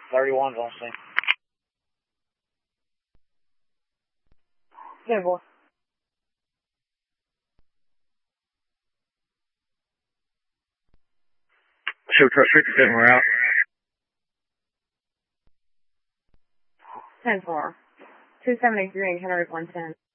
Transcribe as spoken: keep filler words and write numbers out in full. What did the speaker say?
thirty-one's on scene. Yeah, boy. Show truck fifty-seven, we're out. ten four. two seventy-three and Henry one ten.